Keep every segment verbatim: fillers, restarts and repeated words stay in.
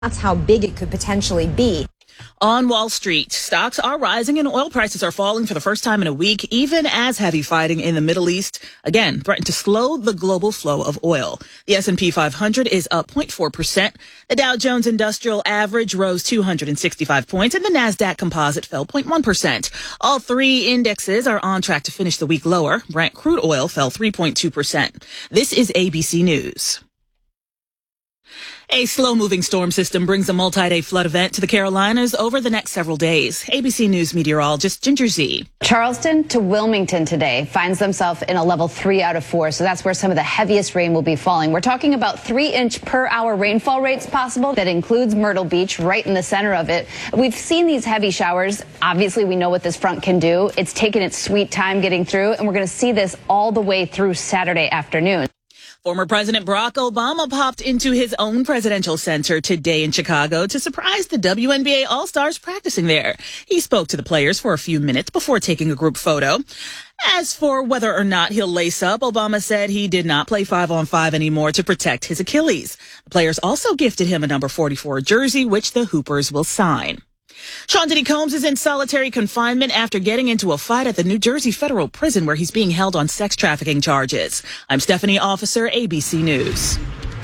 That's how big it could potentially be. On Wall Street, stocks are rising and oil prices are falling for the first time in a week, even as heavy fighting in the Middle East, again, threatened to slow the global flow of oil. The S and P five hundred is up zero point four percent. The Dow Jones Industrial Average rose two hundred sixty-five points, and the NASDAQ Composite fell zero point one percent. All three indexes are on track to finish the week lower. Brent crude oil fell three point two percent. This is A B C News. A slow-moving storm system brings a multi-day flood event to the Carolinas over the next several days. A B C News meteorologist Ginger Zee. Charleston to Wilmington today finds themselves in a level three out of four, so that's where some of the heaviest rain will be falling. We're talking about three-inch per hour rainfall rates possible. That includes Myrtle Beach, right in the center of it. We've seen these heavy showers. Obviously, we know what this front can do. It's taken its sweet time getting through, and we're going to see this all the way through Saturday afternoon. Former President Barack Obama popped into his own presidential center today in Chicago to surprise the W N B A All-Stars practicing there. He spoke to the players for a few minutes before taking a group photo. As for whether or not he'll lace up, Obama said he did not play five on five anymore to protect his Achilles. The players also gifted him a number forty-four jersey, which the Hoopers will sign. Sean Diddy Combs is in solitary confinement after getting into a fight at the New Jersey Federal Prison where he's being held on sex trafficking charges. I'm Stephanie Officer, A B C News.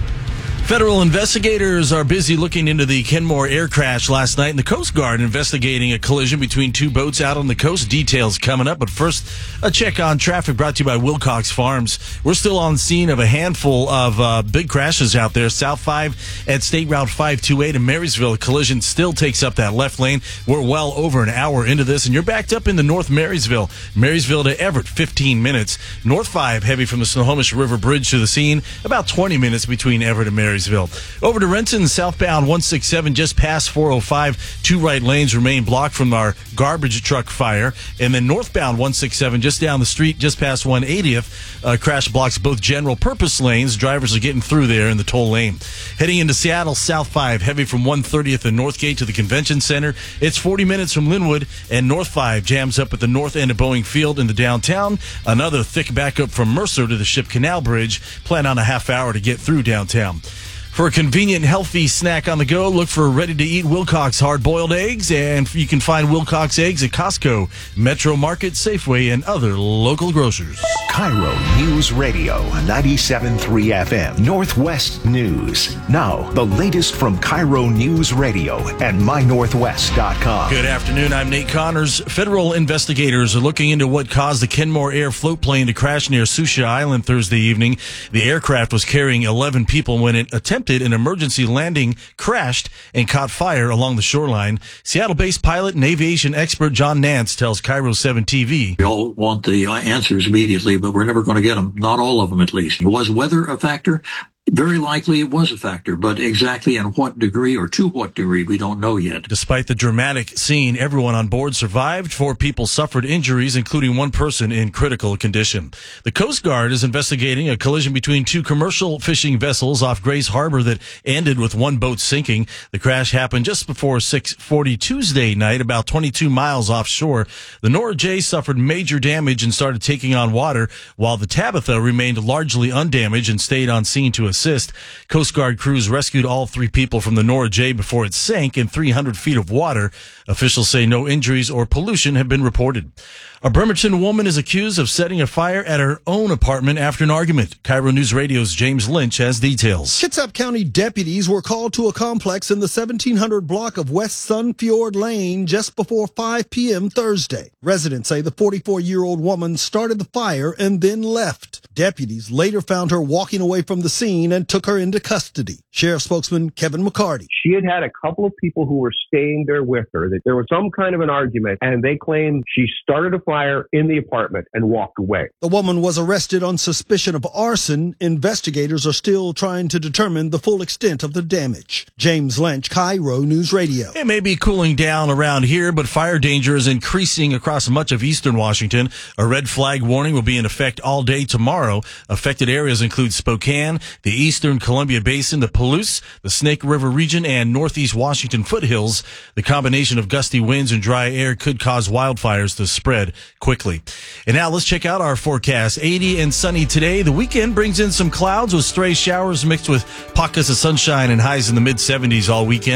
Federal investigators are busy looking into the Kenmore air crash last night, and the Coast Guard investigating a collision between two boats out on the coast. Details coming up, but first, a check on traffic brought to you by Wilcox Farms. We're still on scene of a handful of uh, big crashes out there. South five at State Route five twenty-eight in Marysville. A collision still takes up that left lane. We're well over an hour into this, and you're backed up in the North Marysville. Marysville to Everett, fifteen minutes. North five, heavy from the Snohomish River Bridge to the scene, about twenty minutes between Everett and Marysville. Over to Renton, southbound one sixty-seven, just past four oh five. Two right lanes remain blocked from our garbage truck fire. And then northbound one sixty-seven, just down the street, just past one eightieth, uh, crash blocks both general purpose lanes. Drivers are getting through there in the toll lane. Heading into Seattle, south five, heavy from one thirtieth and Northgate to the Convention Center. It's forty minutes from Linwood, and North five jams up at the north end of Boeing Field in the downtown. Another thick backup from Mercer to the Ship Canal Bridge. Plan on a half hour to get through downtown. For a convenient, healthy snack on the go, look for ready-to-eat Wilcox hard-boiled eggs, and you can find Wilcox eggs at Costco, Metro Market, Safeway, and other local grocers. Cairo News Radio, ninety-seven point three F M, Northwest News. Now, the latest from Cairo News Radio and my northwest dot com. Good afternoon, I'm Nate Connors. Federal investigators are looking into what caused the Kenmore Air float plane to crash near Susha Island Thursday evening. The aircraft was carrying eleven people when it attempted an emergency landing, crashed, and caught fire along the shoreline. Seattle-based pilot and aviation expert John Nance tells Cairo seven T V. We all want the answers immediately, but we're never going to get them. Not all of them, at least. Was weather a factor? Very likely it was a factor, but exactly in what degree or to what degree, we don't know yet. Despite the dramatic scene, everyone on board survived. Four people suffered injuries, including one person in critical condition. The Coast Guard is investigating a collision between two commercial fishing vessels off Grace Harbor that ended with one boat sinking. The crash happened just before six forty Tuesday night, about twenty-two miles offshore. The Nora J suffered major damage and started taking on water, while the Tabitha remained largely undamaged and stayed on scene to assist. Assist. Coast Guard crews rescued all three people from the Nora J before it sank in three hundred feet of water. Officials say no injuries or pollution have been reported. A Bremerton woman is accused of setting a fire at her own apartment after an argument. Cairo News Radio's James Lynch has details. Kitsap County deputies were called to a complex in the seventeen hundred block of West Sunfjord Lane just before five p.m. Thursday. Residents say the forty-four-year-old woman started the fire and then left. Deputies later found her walking away from the scene and took her into custody. Sheriff spokesman Kevin McCarty. She had had a couple of people who were staying there with her. That there was some kind of an argument, and they claimed she started a fire in the apartment and walked away. The woman was arrested on suspicion of arson. Investigators are still trying to determine the full extent of the damage. James Lynch, Cairo News Radio. It may be cooling down around here, but fire danger is increasing across much of eastern Washington. A red flag warning will be in effect all day tomorrow tomorrow. Affected areas include Spokane, the eastern Columbia Basin, the Palouse, the Snake River region, and northeast Washington foothills. The combination of gusty winds and dry air could cause wildfires to spread quickly. And now let's check out our forecast. eighty and sunny today. The weekend brings in some clouds with stray showers mixed with pockets of sunshine and highs in the mid seventies all weekend.